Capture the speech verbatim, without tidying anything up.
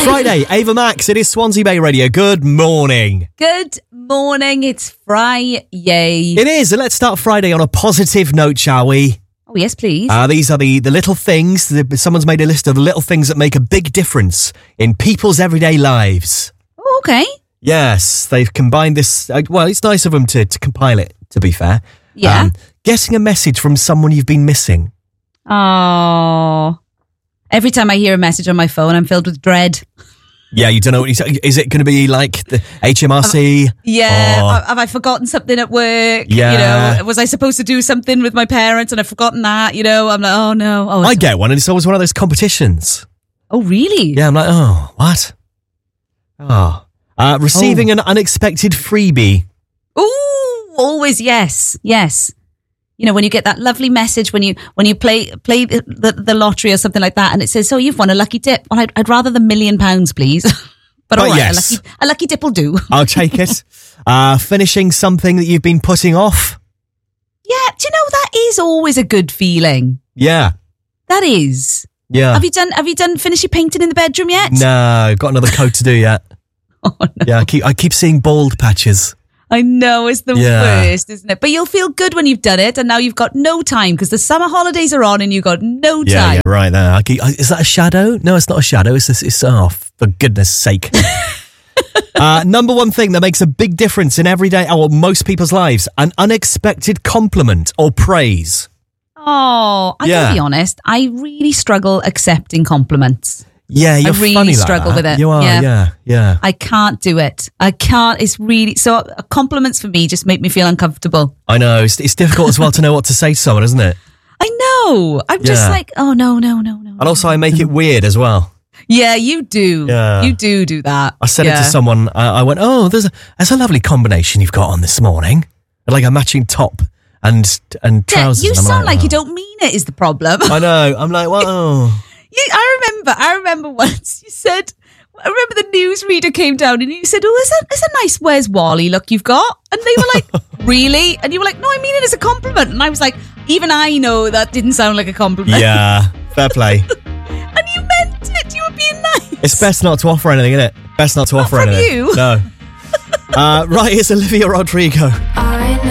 Friday, Ava Max, it is Swansea Bay Radio. Good morning. Good morning, it's Friday. It is, and let's start Friday on a positive note, shall we? Oh, yes, please. Uh, these are the, the little things, the, someone's made a list of the little things that make a big difference in people's everyday lives. Oh, okay. Yes, they've combined this, uh, well, it's nice of them to, to compile it, to be fair. Yeah. Um, getting a message from someone you've been missing. Oh. Every time I hear a message on my phone, I'm filled with dread. Yeah, you don't know what he's, is it going to be like the H M R C? Yeah, or, have I forgotten something at work? Yeah. You know, was I supposed to do something with my parents and I've forgotten that? You know, I'm like, oh no. Oh, I get one, and it's always one of those competitions. Oh, really? Yeah, I'm like, oh, what? Oh. Uh, receiving Oh. an unexpected freebie. Ooh, always yes, yes. You know, when you get that lovely message when you when you play play the, the, the lottery or something like that, and it says, "Oh, you've won a lucky dip." Well, I'd, I'd rather the million pounds, please. But all But right, yes. a lucky a lucky dip will do. I'll take it. uh, finishing something that you've been putting off. Yeah, do you know that is always a good feeling? Yeah, That is. yeah. Have you done Have you done finish your painting in the bedroom yet? No, got another coat to do yet. Oh, no. Yeah, I keep I keep seeing bald patches. I know, it's the Yeah. worst, isn't it? But you'll feel good when you've done it, and now you've got no time because the summer holidays are on, and you've got no Yeah, time. yeah, right there. I keep, is that a shadow? No, it's not a shadow. It's, it's oh, for goodness sake. uh, number one thing that makes a big difference in everyday, or most people's lives, an unexpected compliment or praise. Oh, I Yeah. gotta be honest. I really struggle accepting compliments. Yeah, you're really funny like struggle that. with it. You are, Yeah. yeah, yeah. I can't do it. I can't. It's really so. uh, Compliments for me just make me feel uncomfortable. I know. It's, it's difficult as well to know what to say to someone, isn't it? I know. I'm just Yeah. like, oh no, no, no, no. And also I make it weird as well. Yeah, you do. Yeah. You do do that. I said yeah. it to someone, I, I went, oh, there's a, there's a lovely combination you've got on this morning. Like a matching top and and Yeah, trousers. you And I'm sound like oh. you don't mean it. Is the problem? I know. I'm like, well, oh. You, I remember, I remember once you said, I remember the newsreader came down and you said, oh, is that, is a nice Where's Wally look you've got? And they were like, really? And you were like, no, I mean it as a compliment. And I was like, even I know that didn't sound like a compliment. Yeah, fair play. And you meant it. You were being nice. It's best not to offer anything, isn't it? Best not to Not offer from anything. you. No. uh, right, it's Olivia Rodrigo. I